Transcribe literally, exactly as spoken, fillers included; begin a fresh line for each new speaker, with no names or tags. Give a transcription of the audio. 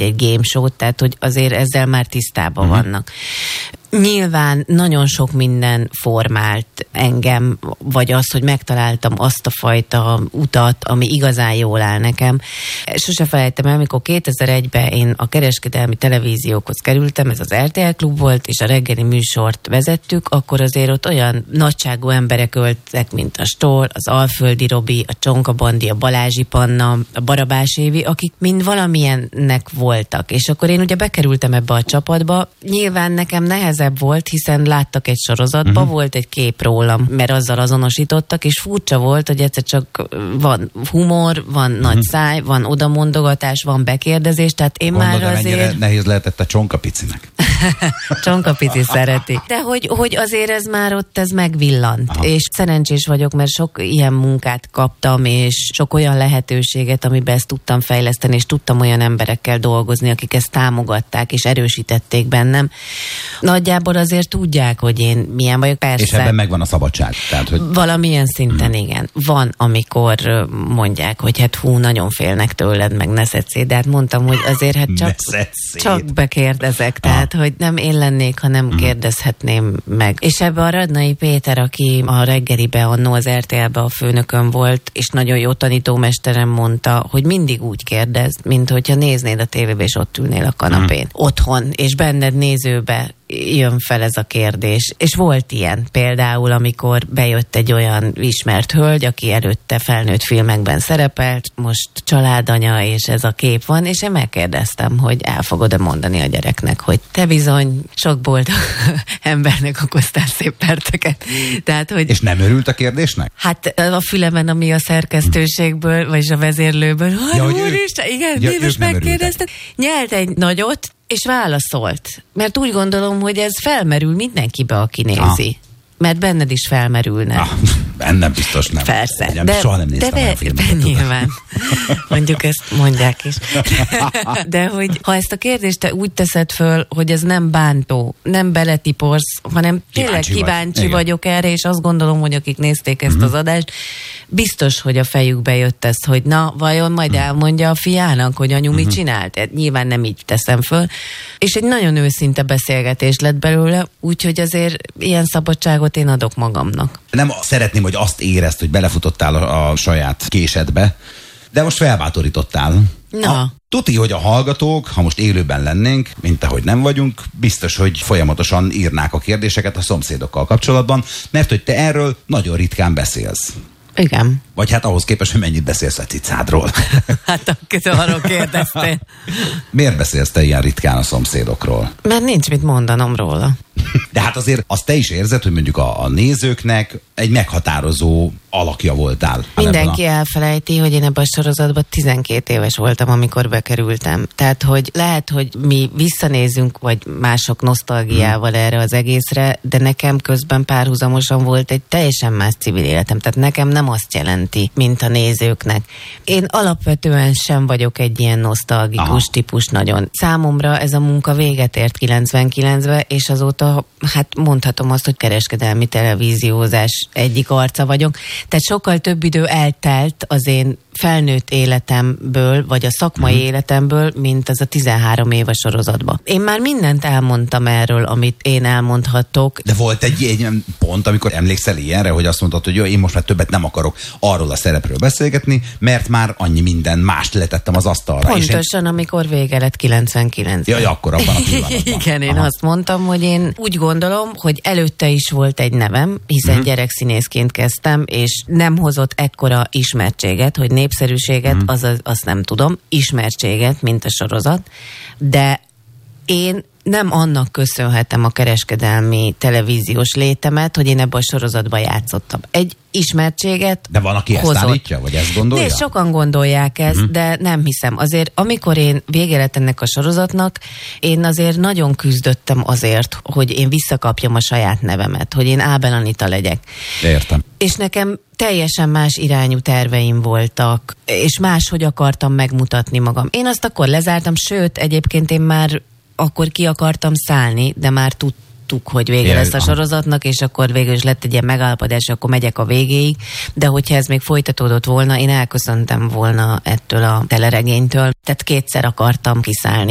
vagy egy game show-t, tehát hogy azért ezzel már tisztában uh-huh. vannak. Nyilván nagyon sok minden formált engem, vagy az, hogy megtaláltam azt a fajta utat, ami igazán jól áll nekem. Sose felejtem el, amikor kétezer-egyben én a kereskedelmi televíziókhoz kerültem, ez az er té el Klub volt, és a reggeli műsort vezettük, akkor azért ott olyan nagyságú emberek öltek, mint a Stoll, az Alföldi Robi, a Csonka Bandi, a Balázsi Panna, a Barabás Évi, akik mind valamilyennek voltak. És akkor én ugye bekerültem ebbe a csapatba. Nyilván nekem nehezebb volt, hiszen láttak egy sorozatba, uh-huh. volt egy kép rólam, mert azzal azonosítottak, és furcsa volt, hogy egyszer csak van humor, van uh-huh. nagy száj, van odamondogatás, van bekérdezés, tehát én
Gondolod,
már azért...
mennyire nehéz lehetett a Csonkapicinek?
Csonkapici szereti. De hogy, hogy azért ez már ott ez megvillant. Aha. És szerencsés vagyok, mert sok ilyen munkát kaptam, és sok olyan lehetőséget, amiben ezt tudtam fejleszteni, és tudtam olyan emberekkel dolgozni, akik ezt támogatták, és erősítették bennem. Nagyjából azért tudják, hogy én milyen vagyok. Persze.
És ebben megvan a szabadság. Tehát, hogy...
Valamilyen szinten hmm. igen. Van, amikor mondják, hogy hát hú, nagyon félnek tőled, meg ne szedd szét. De hát mondtam, hogy azért hát csak, csak bekérdezek. Ah. Tehát, hogy nem én lennék, hanem hmm. kérdezhetném meg. És ebbe a Radnai Péter, aki a reggelibe, annó az er té el-be a főnökön volt, és nagyon jó tanítómesterem mondta, hogy mindig úgy kérdez, mint hogyha néznéd a tévébe, és ott ülnél a kanapén. Hmm. Otthon, és benned nézőbe jön fel ez a kérdés. És volt ilyen például, amikor bejött egy olyan ismert hölgy, aki előtte felnőtt filmekben szerepelt, most családanya, és ez a kép van, és én megkérdeztem, hogy el fogod-e mondani a gyereknek, hogy te bizony sok boldog embernek okoztál szép perceket. Tehát, hogy... És
nem örült a kérdésnek?
Hát a fülemen, ami a szerkesztőségből, vagy a vezérlőből,
ja,
hogy úristen, igen, ja, én is megkérdeztem. Nyelt egy nagyot, és válaszolt. Mert úgy gondolom, hogy ez felmerül mindenkibe, aki nézi. Ah. Mert benned is felmerülne.
Ah, bennem biztos nem.
Persze.
Nem,
de,
soha nem néztem
de
olyan filmet.
De nyilván. Mondjuk ezt mondják is. De hogy ha ezt a kérdést te úgy teszed föl, hogy ez nem bántó, nem beletiporsz, hanem tényleg kíváncsi, kíváncsi vagy. vagyok erre, és azt gondolom, hogy akik nézték ezt mm-hmm. az adást, biztos, hogy a fejükbe jött ez, hogy na, vajon majd elmondja a fiának, hogy anyu mit csinált. Hát nyilván nem így teszem föl. És egy nagyon őszinte beszélgetés lett belőle, úgyhogy azért ilyen szabadságot én adok magamnak.
Nem szeretném, hogy azt érezd, hogy belefutottál a, a saját késedbe, de most felbátorítottál.
Na.
A, tuti, hogy a hallgatók, ha most élőben lennénk, mint ahogy nem vagyunk, biztos, hogy folyamatosan írnák a kérdéseket a szomszédokkal kapcsolatban, mert hogy te erről nagyon ritkán beszélsz.
Igen.
Vagy hát ahhoz képest, hogy mennyit beszélsz a cicádról.
Hát arról kérdeztél.
Miért beszélsz te ilyen ritkán a szomszédokról?
Mert nincs mit mondanom róla.
De hát azért azt te is érzed, hogy mondjuk a, a nézőknek egy meghatározó alakja voltál.
Mindenki a... elfelejti, hogy én ebben a sorozatban tizenkét éves voltam, amikor bekerültem. Tehát, hogy lehet, hogy mi visszanézünk, vagy mások nosztalgiával hmm. erre az egészre, de nekem közben párhuzamosan volt egy teljesen más civil életem. Tehát nekem nem azt jelenti, mint a nézőknek. Én alapvetően sem vagyok egy ilyen nosztalgikus Aha. típus nagyon. Számomra ez a munka véget ért kilencvenkilencben, és azóta, hát mondhatom azt, hogy kereskedelmi televíziózás egyik arca vagyok. Tehát sokkal több idő eltelt az én felnőtt életemből, vagy a szakmai mm-hmm. életemből, mint az a tizenhárom éves sorozatban. Én már mindent elmondtam erről, amit én elmondhatok.
De volt egy, egy pont, amikor emlékszel ilyenre, hogy azt mondtad, hogy jó, én most már többet nem akarok arról a szerepről beszélgetni, mert már annyi minden mást letettem az asztalra.
Pontosan, én... amikor vége lett kilencvenkilencben.
Jaj, akkor abban a pillanatban.
Igen, én Aha. azt mondtam, hogy én úgy gondolom, hogy előtte is volt egy nevem, hiszen mm-hmm. gyerekszínészként kezdtem, és nem hozott ekkora ismertséget, hogy népszerűséget, mm. az, az, azt nem tudom, ismertséget, mint a sorozat, de én nem annak köszönhetem a kereskedelmi televíziós létemet, hogy én ebben a sorozatban játszottam. Egy ismertséget
De van, aki
hozott.
Ezt állítja, vagy ezt gondolja?
De sokan gondolják ezt, uh-huh. de nem hiszem. Azért, amikor én vége lett ennek a sorozatnak, én azért nagyon küzdöttem azért, hogy én visszakapjam a saját nevemet, hogy én Ábel Anita legyek.
Értem.
És nekem teljesen más irányú terveim voltak, és máshogy akartam megmutatni magam. Én azt akkor lezártam, sőt, egyébként én már akkor ki akartam szállni, de már tudtuk, hogy vége Jaj, lesz a sorozatnak, és akkor végül is lett egy ilyen megállapodás, akkor megyek a végéig, de hogyha ez még folytatódott volna, én elköszöntem volna ettől a teleregénytől, tehát kétszer akartam kiszállni.